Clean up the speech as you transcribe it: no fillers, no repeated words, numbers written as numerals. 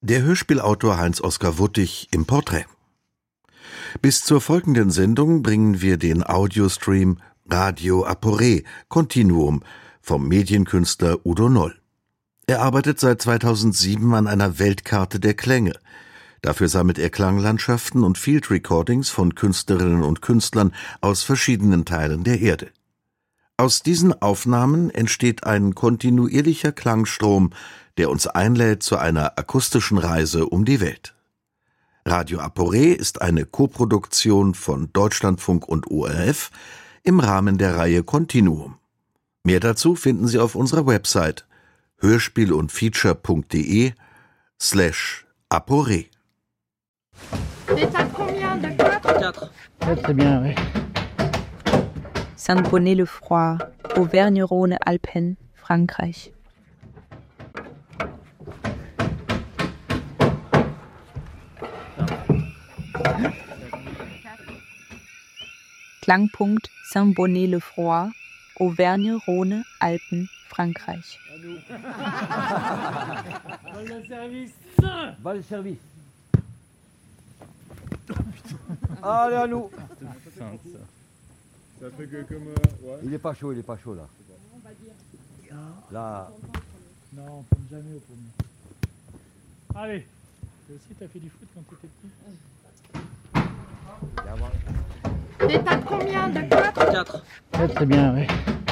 Der Hörspielautor Heinz-Oskar Wuttig im Porträt. Bis zur folgenden Sendung bringen wir den Audiostream Radio Aporé Continuum vom Medienkünstler Udo Noll. Er arbeitet seit 2007 an einer Weltkarte der Klänge. Dafür sammelt er Klanglandschaften und Field Recordings von Künstlerinnen und Künstlern aus verschiedenen Teilen der Erde. Aus diesen Aufnahmen entsteht ein kontinuierlicher Klangstrom, der uns einlädt zu einer akustischen Reise um die Welt. Radio Aporé ist eine Koproduktion von Deutschlandfunk und ORF im Rahmen der Reihe Continuum. Mehr dazu finden Sie auf unserer Website hörspielundfeature.de/Aporé. L'état combien de 4? Très bien, oui. Saint-Bonnet-le-Froid, Auvergne-Rhône-Alpes, Frankreich. Klangpunkt Saint-Bonnet-le-Froid, Auvergne-Rhône-Alpes, Frankreich. Va le service. Allez à nous. Ça fait que comme... ouais. Il est pas chaud là. Là. Non, on tombe jamais au premier. Allez. Toi aussi, t'as fait du foot quand t'étais petit? L'état combien de 4? Très bien, oui.